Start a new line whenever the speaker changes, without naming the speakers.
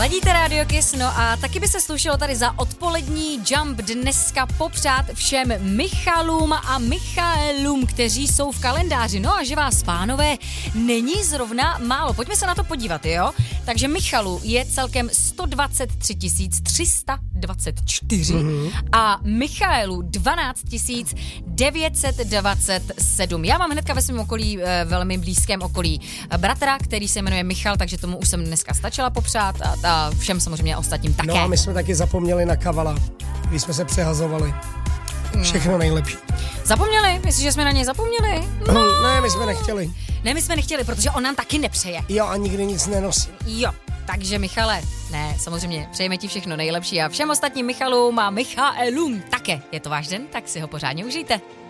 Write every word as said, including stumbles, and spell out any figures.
Ladíte Radio Kiss, no a taky by se slušelo tady za odpolední jump dneska popřát všem Michalům a Michaelům, kteří jsou v kalendáři. No a že vás, pánové, není zrovna málo. Pojďme se na to podívat, jo? Takže Michalů je celkem sto dvacet tři tisíc tři sta dvacet čtyři mm-hmm. a Michaelů dvanáct tisíc devět set dvacet sedm. Já mám hnedka ve svém okolí, velmi blízkém okolí, bratra, který se jmenuje Michal, takže tomu už jsem dneska stačila popřát a a všem samozřejmě ostatním také.
No a my jsme taky zapomněli na Kavala, když jsme se přehazovali. Všechno nejlepší.
Zapomněli? Myslíš, že jsme na něj zapomněli?
No. Ne, my jsme nechtěli.
Ne, my jsme nechtěli, protože on nám taky nepřeje.
Jo, a nikdy nic nenosí.
Jo, takže Michale, ne, samozřejmě, přejeme ti všechno nejlepší a všem ostatním Michalům a Michaelům také. Je to váš den, tak si ho pořádně užijte.